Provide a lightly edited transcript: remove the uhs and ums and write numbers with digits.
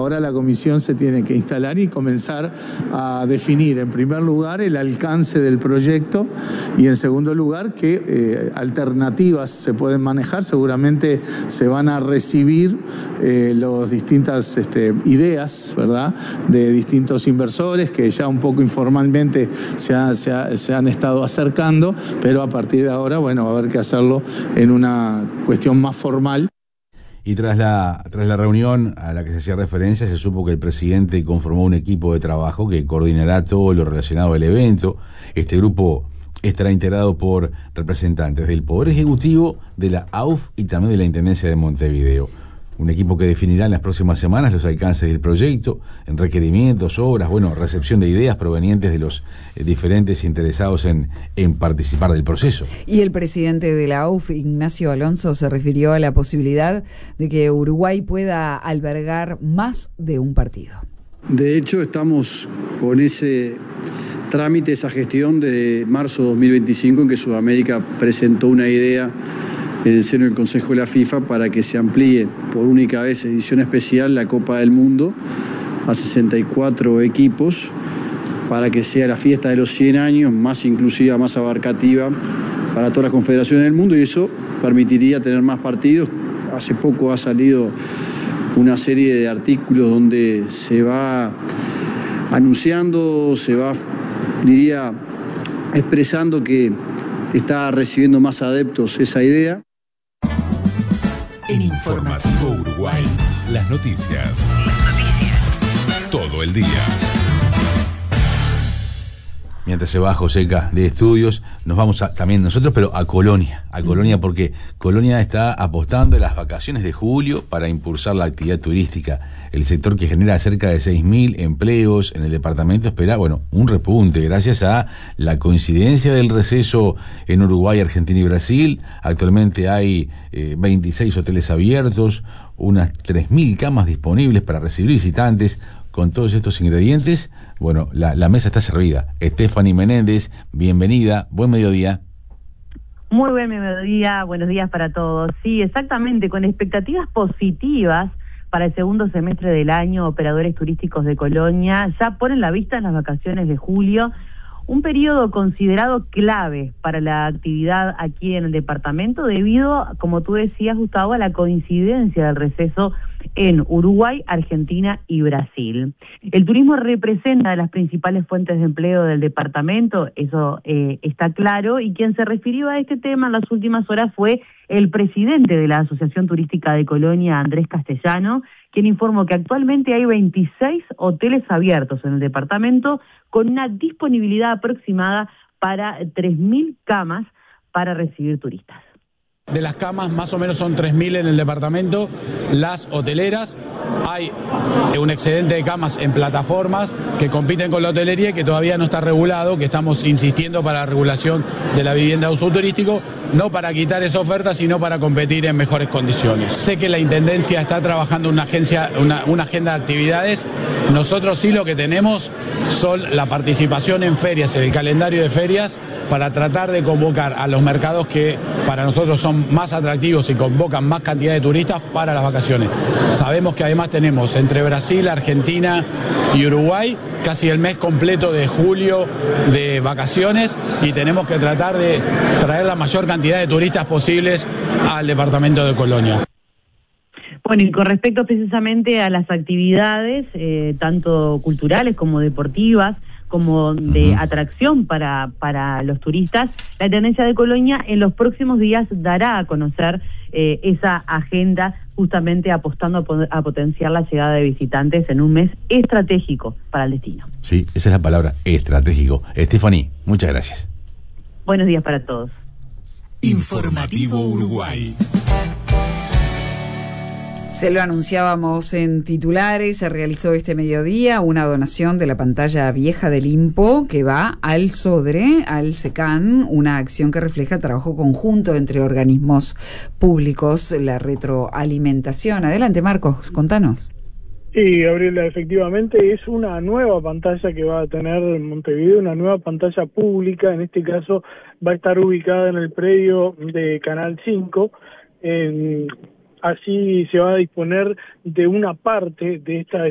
ahora la comisión se tiene que instalar y comenzar a definir, en primer lugar, el alcance del proyecto y, en segundo lugar, qué alternativas se pueden manejar. Seguramente se van a recibir las distintas ideas, ¿verdad?, de distintos inversores que ya un poco informalmente se han estado acercando, pero a partir de ahora, bueno, va a haber que hacerlo en una cuestión más formal. Y tras la reunión a la que se hacía referencia, se supo que el presidente conformó un equipo de trabajo que coordinará todo lo relacionado al evento. Este grupo estará integrado por representantes del Poder Ejecutivo, de la AUF y también de la Intendencia de Montevideo. Un equipo que definirá en las próximas semanas los alcances del proyecto, en requerimientos, obras, recepción de ideas provenientes de los diferentes interesados en participar del proceso. Y el presidente de la AUF, Ignacio Alonso, se refirió a la posibilidad de que Uruguay pueda albergar más de un partido. De hecho, estamos con ese trámite, esa gestión de marzo de 2025, en que Sudamérica presentó una idea en el seno del Consejo de la FIFA para que se amplíe por única vez, edición especial, la Copa del Mundo a 64 equipos, para que sea la fiesta de los 100 años más inclusiva, más abarcativa para todas las confederaciones del mundo, y eso permitiría tener más partidos. Hace poco ha salido una serie de artículos donde se va anunciando, se va, diría, expresando que está recibiendo más adeptos esa idea. En Informativo Uruguay, las noticias. Todo el día. Mientras se va Joseca de estudios, nos vamos también nosotros, pero a Colonia, porque Colonia está apostando en las vacaciones de julio para impulsar la actividad turística. El sector, que genera cerca de 6.000 empleos en el departamento, espera, un repunte gracias a la coincidencia del receso en Uruguay, Argentina y Brasil. Actualmente hay 26 hoteles abiertos, unas 3.000 camas disponibles para recibir visitantes. Con todos estos ingredientes, la mesa está servida. Stephanie Menéndez, bienvenida, buen mediodía. Muy buen mediodía, buenos días para todos. Sí, exactamente, con expectativas positivas para el segundo semestre del año, operadores turísticos de Colonia ya ponen la vista en las vacaciones de julio, un periodo considerado clave para la actividad aquí en el departamento debido, como tú decías, Gustavo, a la coincidencia del receso en Uruguay, Argentina y Brasil. El turismo representa las principales fuentes de empleo del departamento, eso está claro, y quien se refirió a este tema en las últimas horas fue el presidente de la Asociación Turística de Colonia, Andrés Castellano, quien informó que actualmente hay 26 hoteles abiertos en el departamento con una disponibilidad aproximada para 3.000 camas para recibir turistas. De las camas, más o menos son 3.000 en el departamento. Las hoteleras, hay un excedente de camas en plataformas que compiten con la hotelería y que todavía no está regulado, que estamos insistiendo para la regulación de la vivienda de uso turístico, no para quitar esa oferta, sino para competir en mejores condiciones. Sé que la Intendencia está trabajando una agenda de actividades. Nosotros sí lo que tenemos son la participación en ferias, en el calendario de ferias, para tratar de convocar a los mercados que para nosotros son más atractivos y convocan más cantidad de turistas para las vacaciones. Sabemos que además tenemos entre Brasil, Argentina y Uruguay casi el mes completo de julio de vacaciones y tenemos que tratar de traer la mayor cantidad de turistas posibles al departamento de Colonia. Bueno, y con respecto precisamente a las actividades, tanto culturales como deportivas, como de atracción para los turistas, la Intendencia de Colonia en los próximos días dará a conocer esa agenda, justamente apostando a potenciar la llegada de visitantes en un mes estratégico para el destino. Sí, esa es la palabra, estratégico. Stephanie, muchas gracias. Buenos días para todos. Informativo Uruguay. Se lo anunciábamos en titulares, se realizó este mediodía una donación de la pantalla vieja del INPO que va al SODRE, al SECAN, una acción que refleja el trabajo conjunto entre organismos públicos, la retroalimentación. Adelante, Marcos, contanos. Sí, Gabriela, efectivamente es una nueva pantalla que va a tener Montevideo, una nueva pantalla pública, en este caso va a estar ubicada en el predio de Canal 5, Así se va a disponer de una parte de esta